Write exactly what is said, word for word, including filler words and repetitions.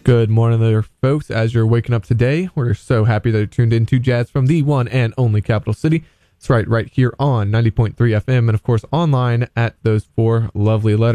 Good morning there, folks. As you're waking up today, we're so happy that you're tuned into Jazz from the one and only capital city. That's right, right here on ninety point three F M, and of course online at those four lovely letters.